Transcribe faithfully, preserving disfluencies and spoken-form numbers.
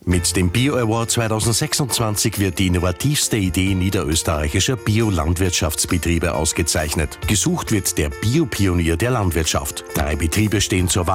Mit dem Bio-Award zweitausendsechsundzwanzig wird die innovativste Idee niederösterreichischer Biolandwirtschaftsbetriebe ausgezeichnet. Gesucht wird der Biopionier der Landwirtschaft. Drei Betriebe stehen zur Wahl.